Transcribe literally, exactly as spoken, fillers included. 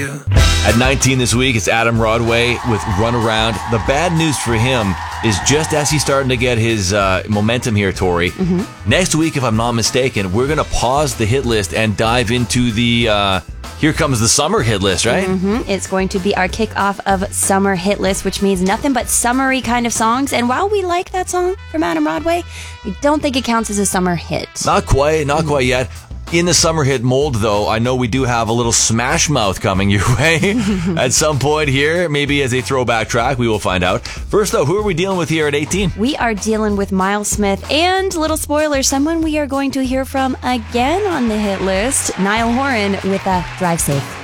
you. At nineteen this week, it's Adam Rodway with Run Around. The bad news for him is just as he's starting to get his uh, momentum here, Tori, mm-hmm. next week, if I'm not mistaken, we're going to pause the hit list and dive into the uh, Here Comes the Summer hit list, right? Mm-hmm. It's going to be our kickoff of Summer hit list, which means nothing but summery kind of songs. And while we like that song from Adam Rodway, I don't think it counts as a summer hit. Not quite, not mm-hmm. quite yet. In the summer hit mold, though, I know we do have a little Smash Mouth coming your way at some point here, maybe as a throwback track. We will find out. First, though, who are we dealing with here at eighteen? We are dealing with Miles Smith and, little spoiler, someone we are going to hear from again on the hit list, Niall Horan with uh, Drive Safe.